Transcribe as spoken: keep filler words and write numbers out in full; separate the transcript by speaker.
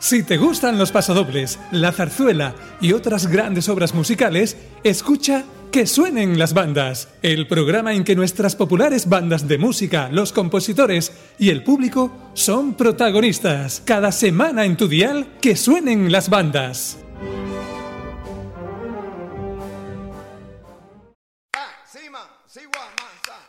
Speaker 1: Si te gustan los pasodobles, la zarzuela y otras grandes obras musicales, escucha Que suenen las bandas, el programa en que nuestras populares bandas de música, los compositores y el público son protagonistas. Cada semana en tu dial, Que suenen las bandas.